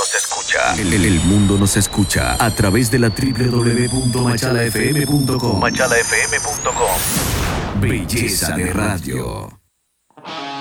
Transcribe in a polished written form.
nos escucha. El mundo nos escucha a través de la www.machalafm.com. Machalafm.com. Belleza de radio.